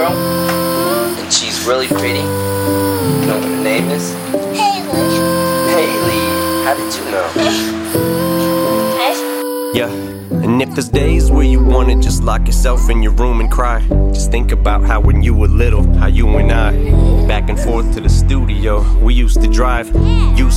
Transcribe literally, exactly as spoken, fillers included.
girl, and she's really pretty. You know what her name is? Haley. Haley. How did you know? Yeah, and if there's days where you wanna just lock yourself in your room and cry, just think about how when you were little, how you and I, back and forth to the studio, we used to drive. You